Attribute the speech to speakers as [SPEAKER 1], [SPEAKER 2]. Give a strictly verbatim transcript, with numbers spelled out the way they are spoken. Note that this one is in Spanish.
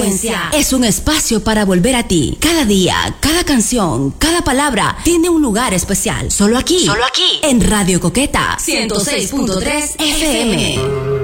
[SPEAKER 1] Es un espacio para volver a ti. Cada día, cada canción, cada palabra tiene un lugar especial. Solo aquí.
[SPEAKER 2] Solo aquí.
[SPEAKER 1] En Radio Coqueta ciento seis punto tres F M.